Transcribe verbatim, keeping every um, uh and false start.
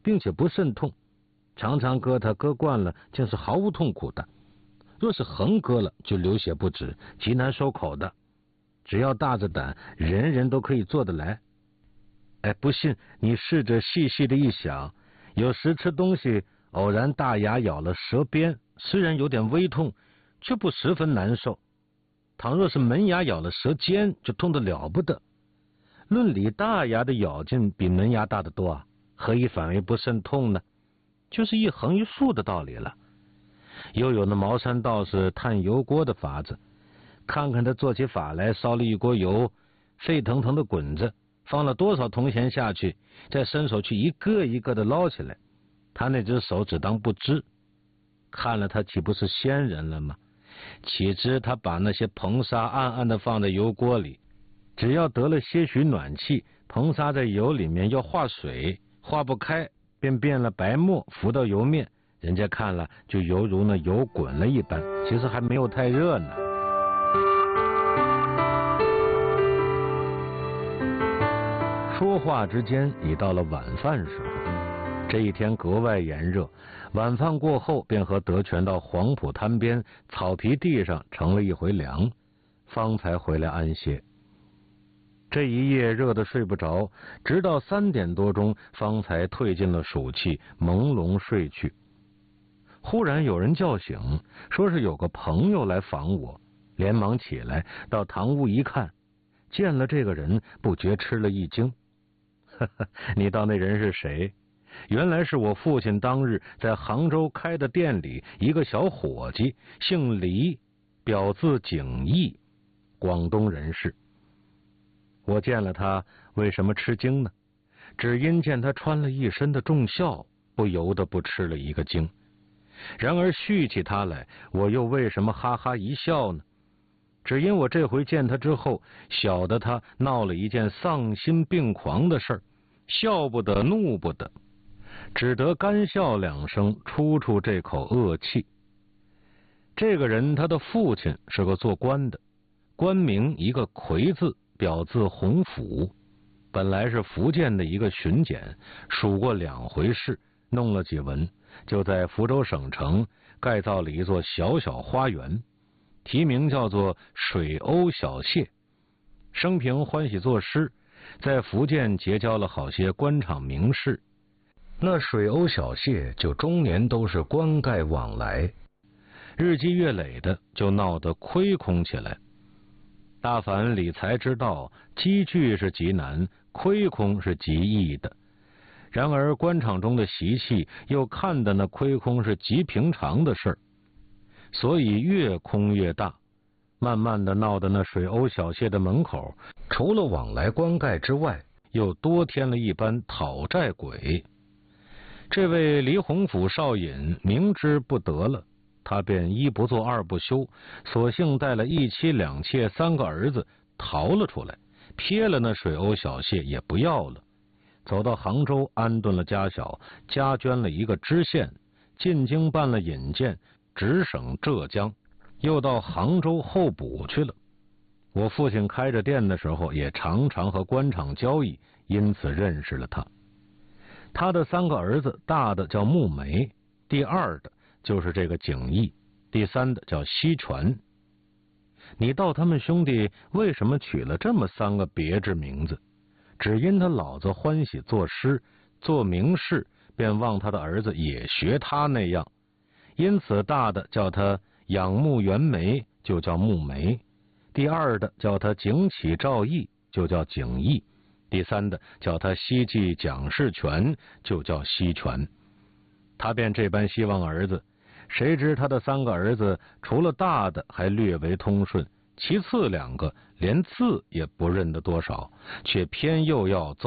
并且不甚痛，常常割它割惯了，竟是毫无痛苦的。若是横割了，就流血不止，极难收口的。只要大着胆，人人都可以做得来。哎，不信你试着细细的一想，有时吃东西偶然大牙咬了舌边，虽然有点微痛，却不十分难受。倘若是门牙咬了舌尖，就痛得了不得。论理，大牙的咬劲比门牙大得多啊，何以反为不甚痛呢？就是一横一竖的道理了。又有那茅山道士炭油锅的法子，看看他做起法来，烧了一锅油，沸腾腾的滚着，放了多少铜钱下去，再伸手去一个一个的捞起来，他那只手只当不知。看了他岂不是仙人了吗？岂知他把那些硼砂暗暗的放在油锅里，只要得了些许暖气，硼砂在油里面要化水，化不开，便变了白沫，浮到油面，人家看了就犹如那油滚了一般，其实还没有太热呢。说话之间已到了晚饭时候，这一天格外炎热，晚饭过后便和德全到黄浦滩边草皮地上乘了一回凉，方才回来安歇。这一夜热得睡不着，直到三点多钟方才退尽了暑气，朦胧睡去。忽然有人叫醒，说是有个朋友来访我，连忙起来到堂屋一看，见了这个人，不觉吃了一惊。呵呵，你道那人是谁？原来是我父亲当日在杭州开的店里一个小伙计，姓黎，表字景义，广东人士。我见了他，为什么吃惊呢？只因见他穿了一身的重孝，不由得不吃了一个惊。然而续起他来，我又为什么哈哈一笑呢？只因我这回见他之后，晓得他闹了一件丧心病狂的事儿，笑不得怒不得，只得干笑两声，出出这口恶气。这个人他的父亲是个做官的，官名一个魁字，表字洪府，本来是福建的一个巡检，数过两回事，弄了几文，就在福州省城盖造了一座小小花园，题名叫做水鸥小谢。生平欢喜作诗，在福建结交了好些官场名士，那水鸥小谢就终年都是官盖往来，日积月累的就闹得亏空起来。大凡理财之道，积聚是极难，亏空是极易的。然而官场中的习气又看得那亏空是极平常的事儿，所以越空越大。慢慢的闹得那水鸥小谢的门口，除了往来官盖之外，又多添了一班讨债鬼。这位黎洪府少尹明知不得了，他便一不做二不休，索性带了一妻两妾三个儿子逃了出来，撇了那水鸥小谢也不要了，走到杭州安顿了家小，加捐了一个知县，进京办了引荐，直省浙江，又到杭州候补去了。我父亲开着店的时候也常常和官场交易，因此认识了他。他的三个儿子，大的叫穆梅，第二的就是这个景义，第三的叫西泉。你道他们兄弟为什么取了这么三个别致名字？只因他老子欢喜作诗，做名士，便望他的儿子也学他那样，因此大的叫他仰慕袁枚，就叫穆梅；第二的叫他景起赵义，就叫景义；第三的叫他西记蒋士权，就叫西权。他便这般希望儿子，谁知他的三个儿子除了大的还略为通顺，其次两个连字也不认得多少，却偏又要奏